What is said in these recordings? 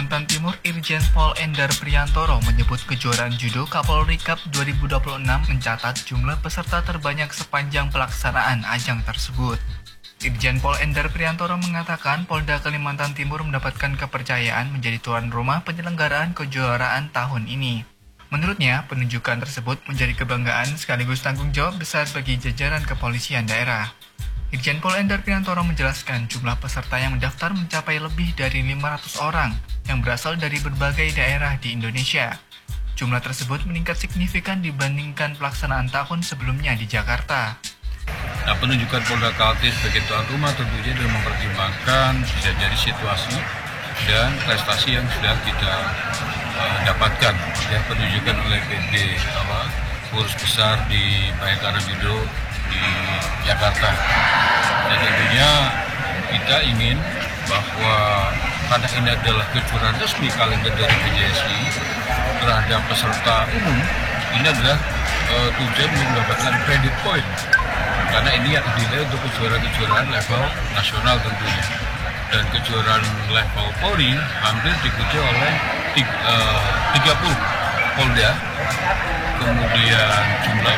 Kalimantan Timur, Irjen Pol Endar Priantoro menyebut kejuaraan judo Kapolri Cup 2026 mencatat jumlah peserta terbanyak sepanjang pelaksanaan ajang tersebut. Irjen Pol Endar Priantoro mengatakan Polda Kalimantan Timur mendapatkan kepercayaan menjadi tuan rumah penyelenggaraan kejuaraan tahun ini. Menurutnya, penunjukan tersebut menjadi kebanggaan sekaligus tanggung jawab besar bagi jajaran kepolisian daerah. Irjen Pol Endar Priantoro menjelaskan jumlah peserta yang mendaftar mencapai lebih dari 500 orang yang berasal dari berbagai daerah di Indonesia. Jumlah tersebut meningkat signifikan dibandingkan pelaksanaan tahun sebelumnya di Jakarta. Nah, penunjukan Polda Kaltim sebagai tuan rumah tentunya dengan mempertimbangkan bisa jadi situasi dan prestasi yang sudah kita dapatkan. Ya, penunjukan oleh PD Pengurus Besar di Bayangkara Judo di Jakarta. Dan tentunya kita ingin bahwa karena ini adalah kejuaraan resmi kalender dari PJSI terhadap peserta umum, ini adalah tujuan mendapatkan credit point. Karena ini yang dinilai untuk kejuaraan level nasional tentunya. Dan kejuaraan level Polri hampir diikuti oleh 30 Polda, kemudian jumlah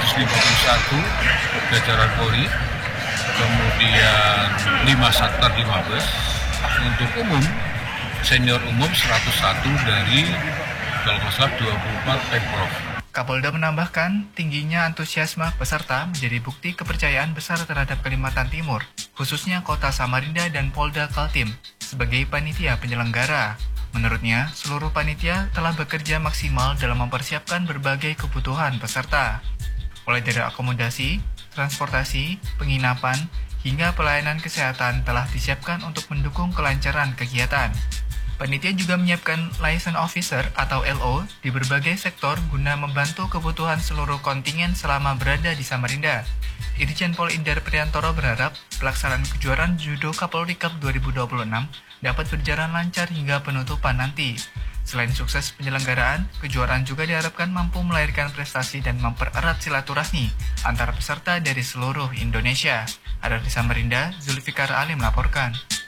451 jajaran Polri, kemudian 5 Satker 15, untuk umum, senior umum 101 dari kalau nggak salah 24 Pemprov. Kapolda menambahkan, tingginya antusiasme peserta menjadi bukti kepercayaan besar terhadap Kalimantan Timur, khususnya Kota Samarinda dan Polda Kaltim, sebagai panitia penyelenggara. Menurutnya, seluruh panitia telah bekerja maksimal dalam mempersiapkan berbagai kebutuhan peserta, mulai dari akomodasi, transportasi, penginapan, hingga pelayanan kesehatan telah disiapkan untuk mendukung kelancaran kegiatan. Panitia juga menyiapkan liaison officer atau LO di berbagai sektor guna membantu kebutuhan seluruh kontingen selama berada di Samarinda. Irjen Pol Endar Priantoro berharap pelaksanaan kejuaraan Judo Kapolri Cup 2026 dapat berjalan lancar hingga penutupan nanti. Selain sukses penyelenggaraan, kejuaraan juga diharapkan mampu melahirkan prestasi dan mempererat silaturahmi antara peserta dari seluruh Indonesia. Ada di Samarinda, Zulfikar Ali melaporkan.